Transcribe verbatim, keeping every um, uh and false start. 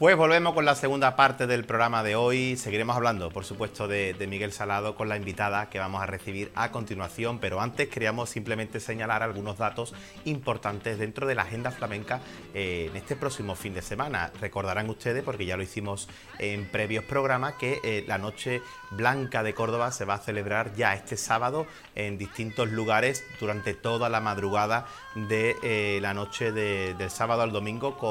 Pues volvemos con la segunda parte del programa de hoy. Seguiremos hablando, por supuesto, de, de Miguel Salado con la invitada que vamos a recibir a continuación. Pero antes queríamos simplemente señalar algunos datos importantes dentro de la agenda flamenca eh, en este próximo fin de semana. Recordarán ustedes, porque ya lo hicimos en previos programas, que eh, la Noche Blanca de Córdoba se va a celebrar ya este sábado en distintos lugares durante toda la madrugada de eh, la noche de, del sábado al domingo, con